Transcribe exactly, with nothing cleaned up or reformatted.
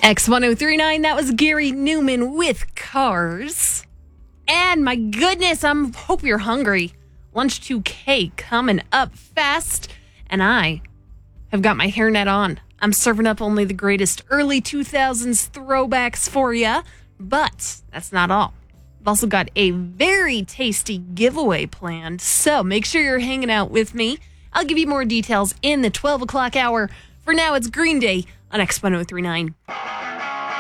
X ten thirty-nine, that was Gary Newman with Cars. And my goodness, I hope you're hungry. Lunch two K coming up fast. And I have got my hairnet on. I'm serving up only the greatest early two thousands throwbacks for you. But that's not all. I've also got a very tasty giveaway planned. So make sure you're hanging out with me. I'll give you more details in the twelve o'clock hour. For now, it's Green Day on X ten thirty-nine.